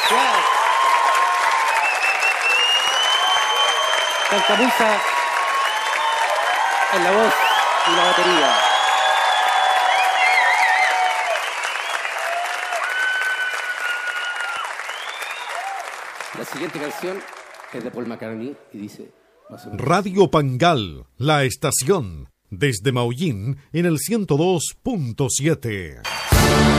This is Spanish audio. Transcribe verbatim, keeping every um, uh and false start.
Gracias. Calcamusa en la voz y la batería. La siguiente canción es de Paul McCartney y dice... Radio Pangal, la estación, desde Maullín en el ciento dos punto siete.